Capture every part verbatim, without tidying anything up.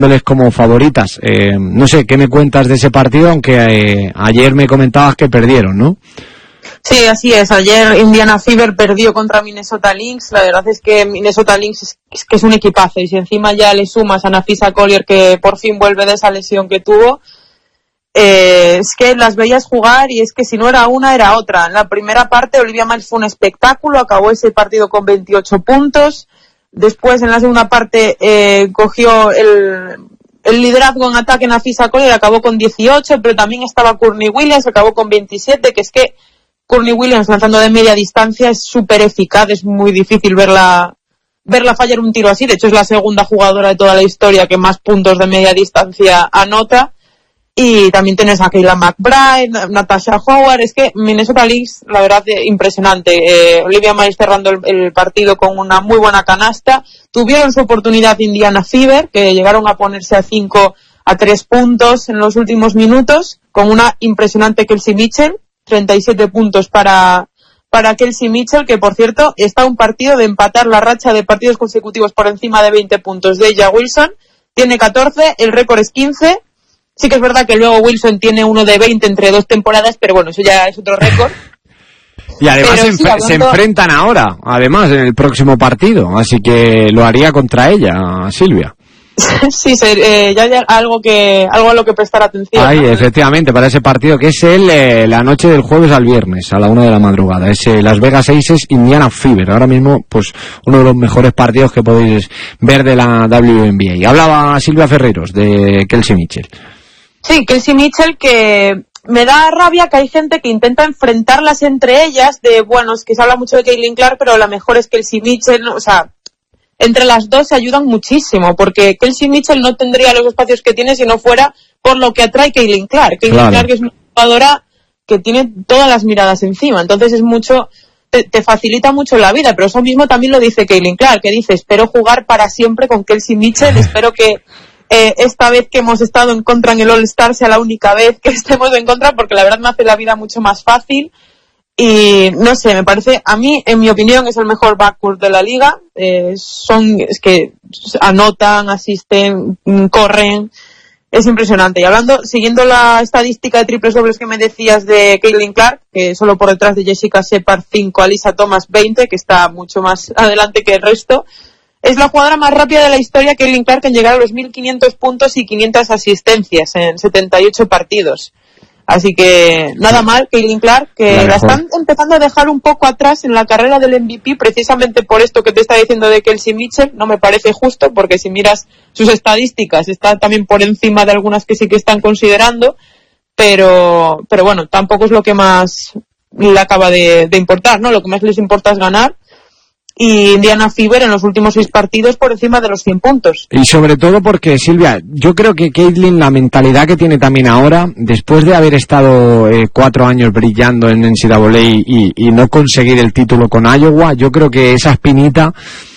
como favoritas. Eh, no sé, ¿qué me cuentas de ese partido? Aunque eh, ayer me comentabas que perdieron, ¿no? Sí, así es. Ayer Indiana Fever perdió contra Minnesota Lynx. La verdad es que Minnesota Lynx es, es que es un equipazo. Y si encima ya le sumas a Nafisa Collier, que por fin vuelve de esa lesión que tuvo, eh, es que las veías jugar y es que si no era una, era otra. En la primera parte Olivia Miles fue un espectáculo. Acabó ese partido con veintiocho puntos. Después, en la segunda parte, eh, cogió el, el liderazgo en ataque en Nafisa Collier, acabó con dieciocho, pero también estaba Courtney Williams, acabó con veintisiete, que es que Courtney Williams lanzando de media distancia es súper eficaz, es muy difícil verla, verla fallar un tiro así. De hecho, es la segunda jugadora de toda la historia que más puntos de media distancia anota. Y también tienes a Kayla McBride, Natasha Howard. Es que Minnesota Lynx, la verdad, impresionante. Eh, Olivia Miles cerrando el, el partido con una muy buena canasta. Tuvieron su oportunidad Indiana Fever, que llegaron a ponerse a cinco a tres puntos en los últimos minutos, con una impresionante Kelsey Mitchell, treinta y siete puntos para, para Kelsey Mitchell, que por cierto está a un partido de empatar la racha de partidos consecutivos por encima de veinte puntos de Ella Wilson. Tiene catorce, el récord es quince. Sí que es verdad que luego Wilson tiene uno de veinte entre dos temporadas, pero bueno, eso ya es otro récord. Y además se, sí, hablando... se enfrentan ahora, además, en el próximo partido, así que lo haría contra ella, Silvia. Sí, eh, ya hay algo que algo a lo que prestar atención. Ay, ¿no? Efectivamente, para ese partido que es el eh, la noche del jueves al viernes a la una de la madrugada. Es eh, Las Vegas Aces Indiana Fever. Ahora mismo, pues uno de los mejores partidos que podéis ver de la W N B A. Hablaba Silvia Ferreros de Kelsey Mitchell. Sí, Kelsey Mitchell, que me da rabia que hay gente que intenta enfrentarlas entre ellas, de, bueno, es que se habla mucho de Caitlin Clark, pero la mejor es Kelsey Mitchell, o sea, entre las dos se ayudan muchísimo, porque Kelsey Mitchell no tendría los espacios que tiene si no fuera por lo que atrae Caitlin Clark. Caitlin claro. Clark es una jugadora que tiene todas las miradas encima, entonces es mucho, te, te facilita mucho la vida, pero eso mismo también lo dice Caitlin Clark, que dice, espero jugar para siempre con Kelsey Mitchell, espero que Eh, esta vez que hemos estado en contra en el All-Star sea la única vez que estemos en contra, porque la verdad me hace la vida mucho más fácil y no sé, me parece, a mí, en mi opinión, es el mejor backcourt de la liga. Eh, son, es que anotan, asisten, corren, es impresionante. Y hablando, siguiendo la estadística de triples dobles que me decías de Caitlin Clark, que solo por detrás de Jessica Shepard cinco, Alyssa Thomas veinte, que está mucho más adelante que el resto. Es la jugadora más rápida de la historia, Caitlin Clark, en llegar a los mil quinientos puntos y quinientas asistencias en setenta y ocho partidos. Así que nada mal, Caitlin Clark, que la, la están empezando a dejar un poco atrás en la carrera del M V P, precisamente por esto que te está diciendo de Kelsey Mitchell. No me parece justo, porque si miras sus estadísticas, está también por encima de algunas que sí que están considerando, pero, pero bueno, tampoco es lo que más le acaba de, de importar, ¿no? Lo que más les importa es ganar. Y Indiana Fever en los últimos seis partidos por encima de los cien puntos. Y sobre todo porque, Silvia, yo creo que Caitlin, la mentalidad que tiene también ahora, después de haber estado eh, cuatro años brillando en N C A A y, y no conseguir el título con Iowa, yo creo que esa espinita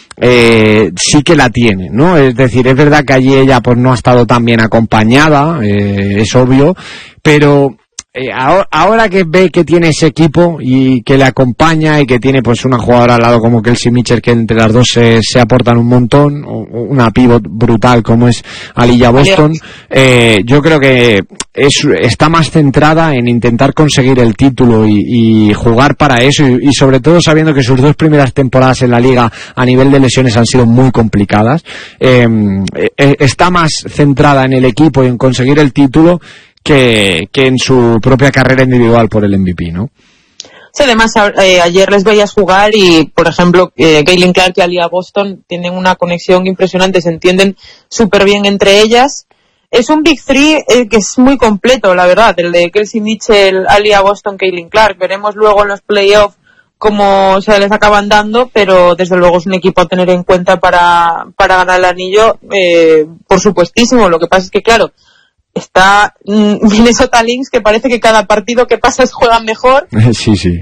eh, sí que la tiene, ¿no? Es decir, es verdad que allí ella pues no ha estado tan bien acompañada, eh, es obvio, pero... Eh, ahora, ahora que ve que tiene ese equipo y que le acompaña y que tiene pues una jugadora al lado como Kelsey Mitchell, que entre las dos se, se aportan un montón, una pivot brutal como es Aliyah Boston, eh, yo creo que es, está más centrada en intentar conseguir el título y, y jugar para eso y, y sobre todo sabiendo que sus dos primeras temporadas en la liga a nivel de lesiones han sido muy complicadas, eh, eh, está más centrada en el equipo y en conseguir el título Que, que en su propia carrera individual por el M V P, ¿no? Sí, además eh, ayer les veías jugar y, por ejemplo, eh, Caitlin Clark y Aliyah Boston tienen una conexión impresionante, se entienden súper bien entre ellas. Es un Big Three eh, que es muy completo, la verdad, el de Kelsey Mitchell, Aliyah Boston, Caitlin Clark. Veremos luego en los playoffs cómo se les acaban dando, pero desde luego es un equipo a tener en cuenta para, para ganar el anillo, eh, por supuestísimo. Lo que pasa es que, claro, está mm, Minnesota Lynx, que parece que cada partido que pasa juegan mejor. Sí, sí.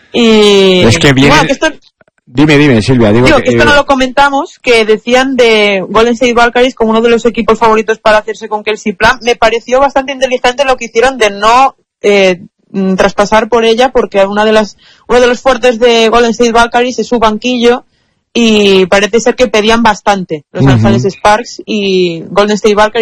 Y es que viene... bueno, que esto... Dime, dime, Silvia. Digo, digo que, que esto no lo comentamos, que decían de Golden State Valkyries como uno de los equipos favoritos para hacerse con Kelsey Plum. Me pareció bastante inteligente lo que hicieron de no eh, traspasar por ella, porque una de las uno de los fuertes de Golden State Valkyries es su banquillo, y parece ser que pedían bastante los uh-huh. Angeles Sparks y Golden State Valkyries